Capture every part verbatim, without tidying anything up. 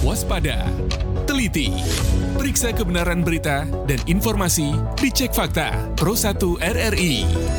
waspada, teliti, periksa kebenaran berita dan informasi di Cek Fakta Pro satu R R I.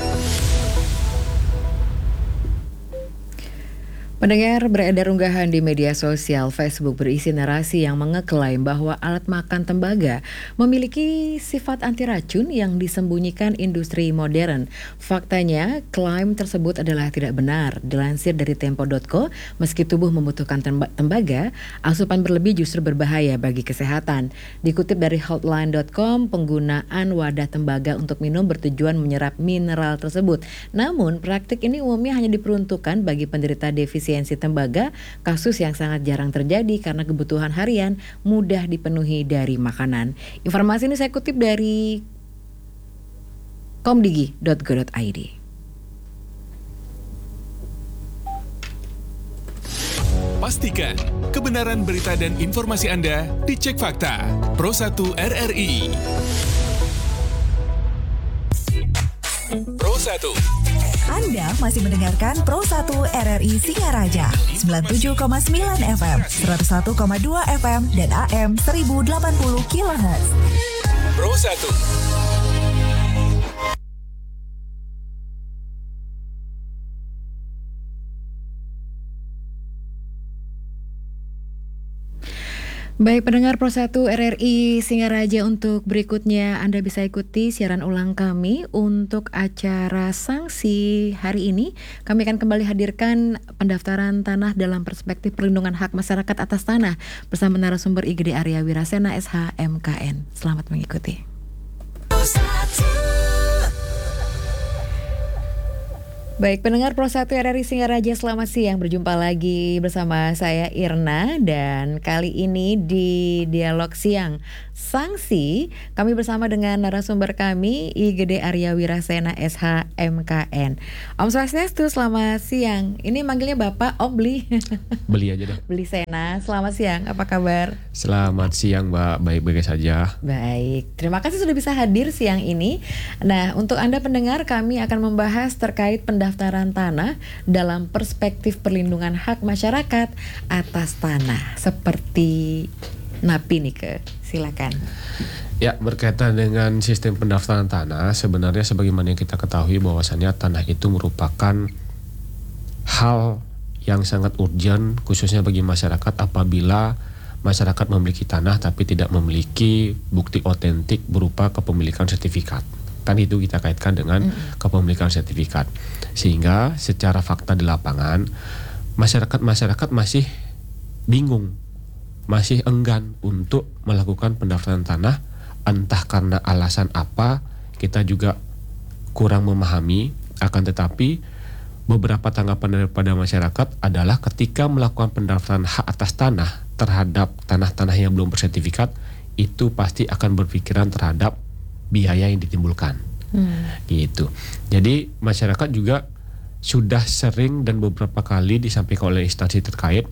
Pendengar, beredar unggahan di media sosial Facebook berisi narasi yang mengeklaim bahwa alat makan tembaga memiliki sifat anti racun yang disembunyikan industri modern. Faktanya, klaim tersebut adalah tidak benar. Dilansir dari tempo dot co, meski tubuh membutuhkan tembaga, asupan berlebih justru berbahaya bagi kesehatan. Dikutip dari healthline dot com, penggunaan wadah tembaga untuk minum bertujuan menyerap mineral tersebut. Namun, praktik ini umumnya hanya diperuntukkan bagi penderita defisiensi tembaga, kasus yang sangat jarang terjadi karena kebutuhan harian mudah dipenuhi dari makanan. Informasi ini saya kutip dari komdigi dot go dot i d. Pastikan kebenaran berita dan informasi Anda di Cek Fakta Pro satu R R I. Pro satu. Anda masih mendengarkan Pro satu R R I Singaraja sembilan puluh tujuh koma sembilan F M, seratus satu koma dua F M dan A M seribu delapan puluh kilohertz. Pro satu. Baik pendengar Pro satu R R I Singaraja, untuk berikutnya Anda bisa ikuti siaran ulang kami untuk acara sanksi hari ini. Kami akan kembali hadirkan pendaftaran tanah dalam perspektif perlindungan hak masyarakat atas tanah bersama narasumber I G D Arya Wirasena S H M K N. Selamat mengikuti. Baik pendengar Pro satu R R I Singaraja, selamat siang. Berjumpa lagi bersama saya Irna, dan kali ini di Dialog Siang Sanksi kami bersama dengan narasumber kami I G D Arya Wirasena S H M K N. Om Swastiastu, selamat siang. Ini manggilnya Bapak, Om Beli. Beli aja deh. Beli Sena, selamat siang. Apa kabar? Selamat siang Mbak, baik-baik saja. Baik, terima kasih sudah bisa hadir siang ini. Nah, untuk Anda pendengar, kami akan membahas terkait pendaftaran tanah dalam perspektif perlindungan hak masyarakat atas tanah. Seperti Napi nih ke, silakan. Ya, berkaitan dengan sistem pendaftaran tanah, sebenarnya sebagaimana yang kita ketahui bahwasannya tanah itu merupakan hal yang sangat urgent khususnya bagi masyarakat apabila masyarakat memiliki tanah tapi tidak memiliki bukti otentik berupa kepemilikan sertifikat. Kan itu kita kaitkan dengan mm. kepemilikan sertifikat. Sehingga secara fakta di lapangan masyarakat-masyarakat masih bingung, masih enggan untuk melakukan pendaftaran tanah, entah karena alasan apa kita juga kurang memahami. Akan tetapi beberapa tanggapan daripada masyarakat adalah ketika melakukan pendaftaran hak atas tanah terhadap tanah-tanah yang belum bersertifikat, itu pasti akan berpikiran terhadap biaya yang ditimbulkan. hmm. Gitu. Jadi masyarakat juga sudah sering dan beberapa kali disampaikan oleh instansi terkait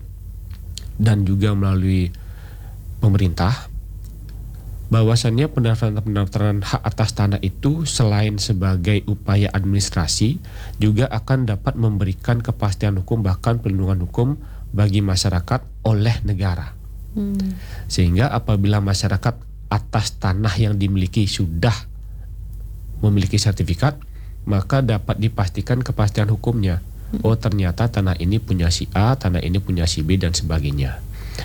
dan juga melalui pemerintah bahwasannya pendaftaran-pendaftaran hak atas tanah itu selain sebagai upaya administrasi juga akan dapat memberikan kepastian hukum bahkan perlindungan hukum bagi masyarakat oleh negara. Hmm. Sehingga apabila masyarakat atas tanah yang dimiliki sudah memiliki sertifikat, maka dapat dipastikan kepastian hukumnya. Oh, ternyata tanah ini punya si A, tanah ini punya si B dan sebagainya.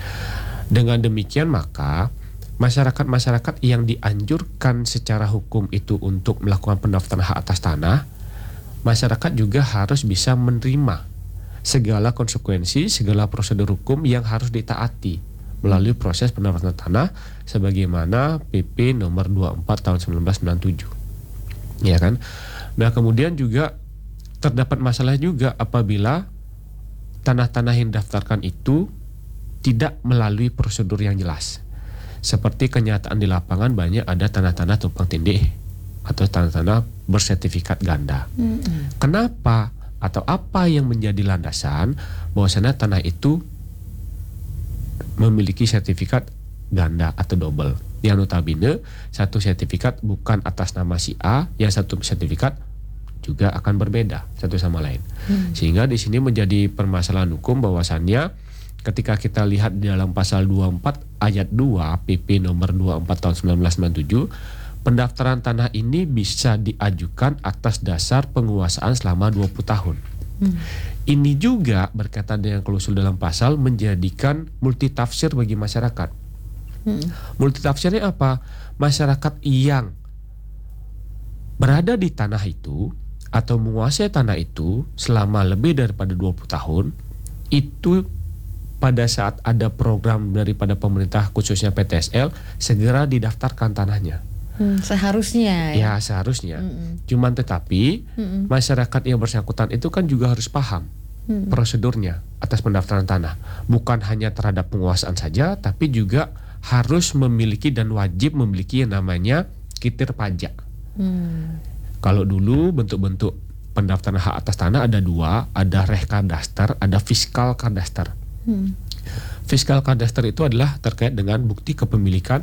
Dengan demikian maka masyarakat-masyarakat yang dianjurkan secara hukum itu untuk melakukan pendaftaran hak atas tanah, masyarakat juga harus bisa menerima segala konsekuensi, segala prosedur hukum yang harus ditaati melalui proses pendaftaran tanah sebagaimana P P nomor dua puluh empat tahun seribu sembilan ratus sembilan puluh tujuh. Ya kan? Nah, kemudian juga terdapat masalah juga apabila tanah-tanah yang didaftarkan itu tidak melalui prosedur yang jelas. Seperti kenyataan di lapangan banyak ada tanah-tanah tumpang tindih atau tanah-tanah bersertifikat ganda. Mm-hmm. Kenapa atau apa yang menjadi landasan bahwasanya tanah itu memiliki sertifikat ganda atau double? Yang notabene satu sertifikat bukan atas nama si A, yang satu sertifikat juga akan berbeda satu sama lain. Hmm. Sehingga di sini menjadi permasalahan hukum bahwasannya ketika kita lihat di dalam pasal dua puluh empat ayat dua P P nomor dua puluh empat tahun seribu sembilan ratus sembilan puluh tujuh, pendaftaran tanah ini bisa diajukan atas dasar penguasaan selama dua puluh tahun. Hmm. Ini juga berkaitan dengan klausul dalam pasal menjadikan multitafsir bagi masyarakat. Hmm. Multitafsirnya apa? Masyarakat yang berada di tanah itu atau menguasai tanah itu selama lebih daripada dua puluh tahun, itu pada saat ada program daripada pemerintah khususnya P T S L segera didaftarkan tanahnya. Hmm, seharusnya ya. Ya seharusnya. Mm-mm. Cuman tetapi Mm-mm. masyarakat yang bersangkutan itu kan juga harus paham Mm-mm. prosedurnya atas pendaftaran tanah. Bukan hanya terhadap penguasaan saja, tapi juga harus memiliki dan wajib memiliki yang namanya kitir pajak. Mm. Kalau dulu bentuk-bentuk pendaftaran hak atas tanah ada dua, ada rehkadaster, ada fiskal kadaster. Hmm. Fiskal kadaster itu adalah terkait dengan bukti kepemilikan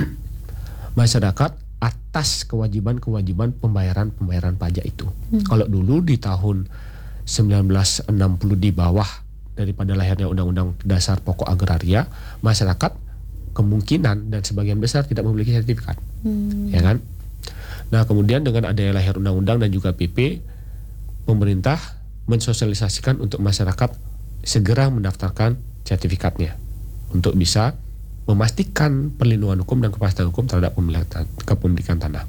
masyarakat atas kewajiban-kewajiban pembayaran-pembayaran pajak itu. Hmm. Kalau dulu di tahun sembilan belas enam puluh di bawah daripada lahirnya Undang-Undang Dasar Pokok Agraria, masyarakat kemungkinan dan sebagian besar tidak memiliki sertifikat, hmm. ya kan? Nah kemudian dengan adanya lahir undang-undang dan juga P P, pemerintah mensosialisasikan untuk masyarakat segera mendaftarkan sertifikatnya untuk bisa memastikan perlindungan hukum dan kepastian hukum terhadap kepemilikan tanah.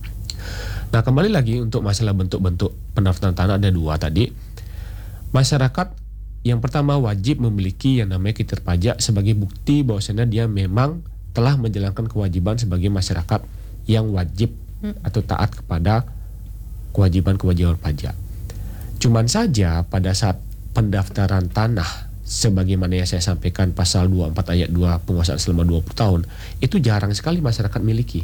Nah kembali lagi untuk masalah bentuk-bentuk pendaftaran tanah ada dua tadi. Masyarakat yang pertama wajib memiliki yang namanya kitir pajak sebagai bukti bahwasanya dia memang telah menjalankan kewajiban sebagai masyarakat yang wajib atau taat kepada kewajiban-kewajiban pajak. Cuman saja pada saat pendaftaran tanah sebagaimana yang saya sampaikan pasal dua puluh empat ayat dua penguasaan selama dua puluh tahun, itu jarang sekali masyarakat miliki.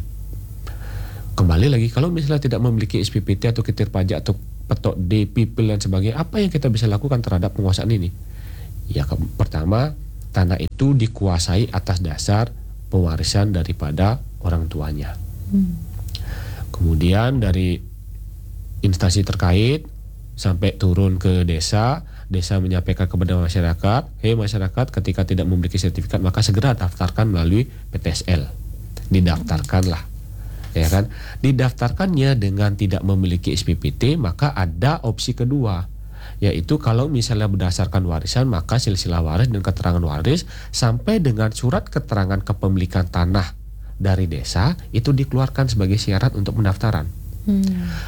Kembali lagi, kalau misalnya tidak memiliki S P P T atau kitir pajak atau petok D, pipil dan sebagainya, apa yang kita bisa lakukan terhadap penguasaan ini? Ya ke- pertama, tanah itu dikuasai atas dasar pewarisan daripada orang tuanya. Hmm. Kemudian dari instansi terkait sampai turun ke desa, desa menyampaikan kepada masyarakat, hei masyarakat, ketika tidak memiliki sertifikat maka segera daftarkan melalui P T S L. Didaftarkanlah, ya kan? Didaftarkannya dengan tidak memiliki S P P T, maka ada opsi kedua, yaitu kalau misalnya berdasarkan warisan maka silsilah waris dan keterangan waris sampai dengan surat keterangan kepemilikan tanah dari desa itu dikeluarkan sebagai syarat untuk pendaftaran. Hmm.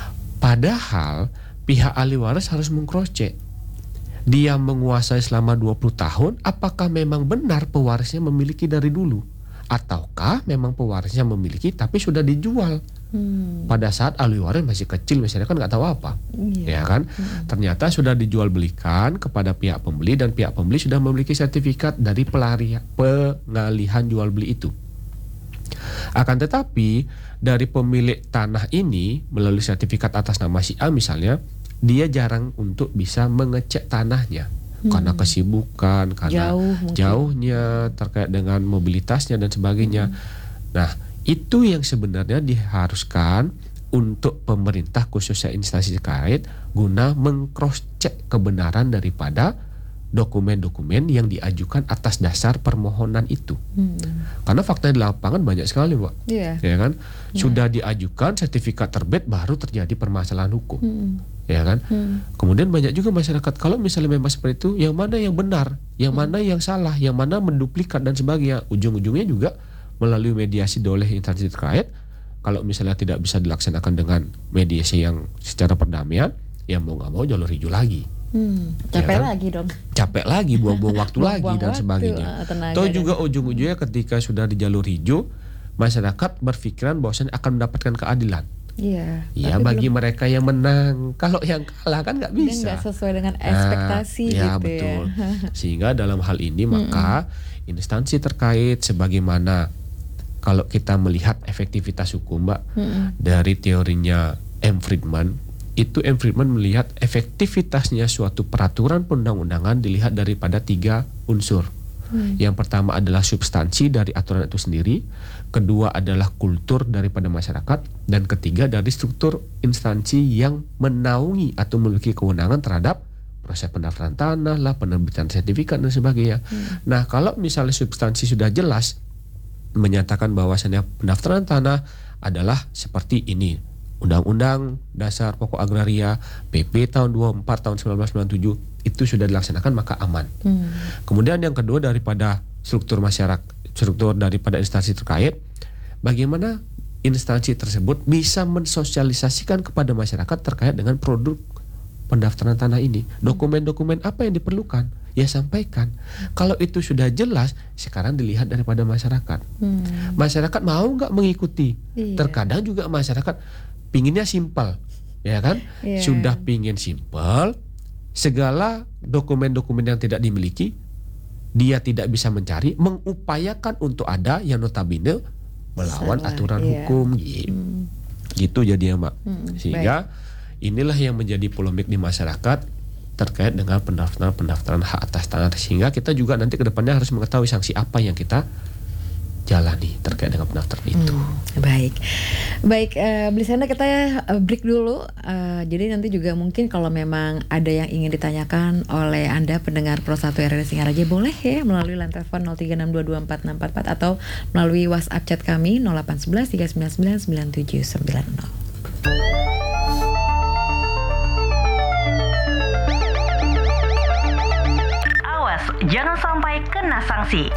Padahal pihak ahli waris harus meng-cross check. Dia menguasai selama dua puluh tahun, apakah memang benar pewarisnya memiliki dari dulu? Ataukah memang pewarisnya memiliki tapi sudah dijual? Hmm. Pada saat ahli waris masih kecil misalnya kan nggak tahu apa. Yeah. Ya kan? Hmm. Ternyata sudah dijual belikan kepada pihak pembeli dan pihak pembeli sudah memiliki sertifikat dari pelarian, pengalihan jual beli itu. Akan tetapi dari pemilik tanah ini melalui sertifikat atas nama si A misalnya, dia jarang untuk bisa mengecek tanahnya hmm. karena kesibukan, karena Jauh, jauhnya terkait dengan mobilitasnya dan sebagainya. Hmm. Nah itu yang sebenarnya diharuskan untuk pemerintah khususnya instansi terkait guna meng-cross check kebenaran daripada dokumen-dokumen yang diajukan atas dasar permohonan itu. Hmm. Karena fakta di lapangan banyak sekali, Mbak. Yeah. Ya kan? Yeah. Sudah diajukan sertifikat terbit baru terjadi permasalahan hukum. Hmm. Ya kan? Hmm. Kemudian banyak juga masyarakat kalau misalnya memang seperti itu, yang mana yang benar, yang hmm. mana yang salah, yang mana menduplikat dan sebagainya. Ujung-ujungnya juga melalui mediasi oleh instansi terkait. Kalau misalnya tidak bisa dilaksanakan dengan mediasi yang secara perdamaian, ya mau nggak mau jalur hijau lagi. Hmm, capek ya kan? lagi dong. Capek lagi, buang-buang waktu buang lagi dan waktu, sebagainya. Atau juga dan... ujung-ujungnya ketika sudah di jalur hijau, masyarakat berpikiran bahwasanya akan mendapatkan keadilan. Iya. Ya bagi belum... mereka yang menang, kalau yang kalah kan nggak bisa. Nggak sesuai dengan ekspektasi nah, gitu ya. Betul. Sehingga dalam hal ini maka instansi terkait sebagaimana kalau kita melihat efektivitas hukum, Mbak, Mm-mm. dari teorinya M. Friedman. Itu M. Friedman melihat efektivitasnya suatu peraturan perundang-undangan dilihat daripada tiga unsur. Hmm. Yang pertama adalah substansi dari aturan itu sendiri, kedua adalah kultur daripada masyarakat, dan ketiga dari struktur instansi yang menaungi atau memiliki kewenangan terhadap proses pendaftaran tanah lah, penerbitan sertifikat dan sebagainya. Hmm. Nah, kalau misalnya substansi sudah jelas menyatakan bahwasannya pendaftaran tanah adalah seperti ini. Undang-Undang Dasar Pokok Agraria, P P tahun dua puluh empat tahun seribu sembilan ratus sembilan puluh tujuh itu sudah dilaksanakan, maka aman. Hmm. Kemudian yang kedua, daripada struktur masyarakat, struktur daripada instansi terkait, bagaimana instansi tersebut bisa mensosialisasikan kepada masyarakat terkait dengan produk pendaftaran tanah ini. Dokumen-dokumen apa yang diperlukan, ya sampaikan. Kalau itu sudah jelas, sekarang dilihat daripada masyarakat. Hmm. Masyarakat mau nggak mengikuti? Iya. Terkadang juga masyarakat pinginnya simpel, ya kan? Iya. Sudah pingin simpel, segala dokumen-dokumen yang tidak dimiliki, dia tidak bisa mencari, mengupayakan untuk ada yang notabene melawan Salah, aturan iya. hukum, gitu. Hmm. Gitu jadinya, Mbak. Hmm, Sehingga baik. inilah yang menjadi polemik di masyarakat terkait dengan pendaftaran-pendaftaran hak atas tanah, sehingga kita juga nanti ke depannya harus mengetahui sanksi apa yang kita jalani terkait dengan pendaftaran itu. Hmm, baik, baik, uh, Blisana, kita uh, break dulu. Uh, jadi nanti juga mungkin kalau memang ada yang ingin ditanyakan oleh Anda pendengar Pro satu R R I Singaraja, boleh ya melalui line telepon nol tiga enam dua dua empat enam empat empat atau melalui WhatsApp chat kami nol delapan satu satu tiga sembilan sembilan sembilan tujuh sembilan nol. Awas, jangan sampai kena sanksi.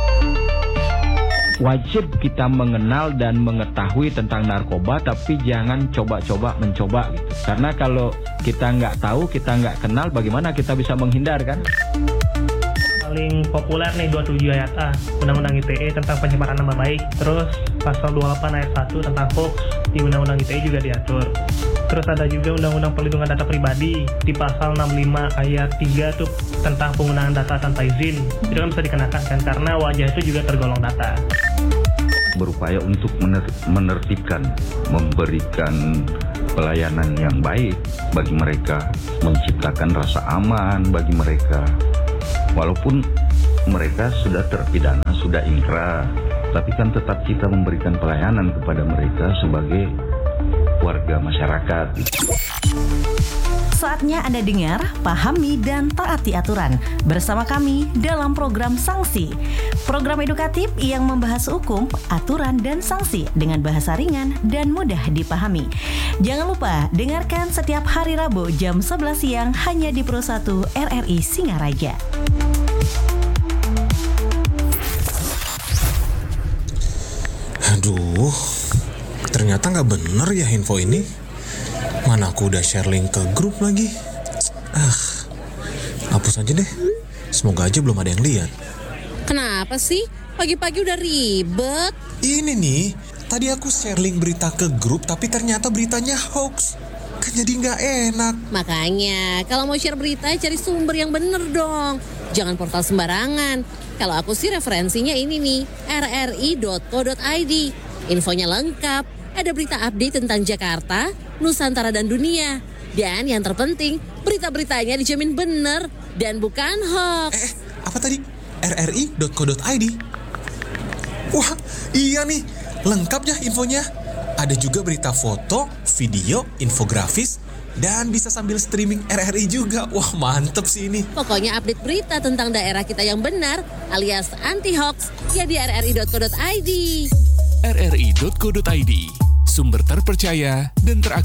Wajib kita mengenal dan mengetahui tentang narkoba, tapi jangan coba-coba mencoba gitu. Karena kalau kita nggak tahu, kita nggak kenal, bagaimana kita bisa menghindar, kan? Paling populer nih dua puluh tujuh ayat A Undang-Undang I T E tentang pencemaran nama baik. Terus pasal dua puluh delapan ayat satu tentang hoax di Undang-Undang I T E juga diatur. Terus ada juga Undang-Undang Perlindungan Data Pribadi di pasal enam puluh lima ayat tiga tuh tentang penggunaan data tanpa izin. Itu kan bisa dikenakan kan, karena wajah itu juga tergolong data. Berupaya untuk mener- menertibkan, memberikan pelayanan yang baik bagi mereka, menciptakan rasa aman bagi mereka. Walaupun mereka sudah terpidana, sudah ingkrah, tapi kan tetap kita memberikan pelayanan kepada mereka sebagai warga masyarakat. Saatnya Anda dengar, pahami, dan taati aturan bersama kami dalam program Sanksi. Program edukatif yang membahas hukum, aturan, dan sanksi dengan bahasa ringan dan mudah dipahami. Jangan lupa dengarkan setiap hari Rabu jam sebelas siang hanya di Pro satu R R I Singaraja. Aduh, ternyata nggak bener ya info ini. Mana aku udah share link ke grup lagi. Ah, hapus aja deh. Semoga aja belum ada yang lihat. Kenapa sih? Pagi-pagi udah ribet. Ini nih, tadi aku share link berita ke grup, tapi ternyata beritanya hoax. Kan jadi nggak enak. Makanya, kalau mau share berita, cari sumber yang bener dong. Jangan portal sembarangan. Kalau aku sih referensinya ini nih, r r i dot co dot i d. Infonya lengkap. Ada berita update tentang Jakarta, Nusantara, dan dunia. Dan yang terpenting, berita-beritanya dijamin bener dan bukan hoax. Eh, apa tadi? r r i dot co dot i d. Wah, iya nih. Lengkap ya infonya. Ada juga berita foto, video, infografis, dan bisa sambil streaming R R I juga. Wah, mantep sih ini. Pokoknya update berita tentang daerah kita yang benar alias anti-hoax ya di r r i dot co dot i d. r r i dot co dot i d, sumber terpercaya dan teraktual.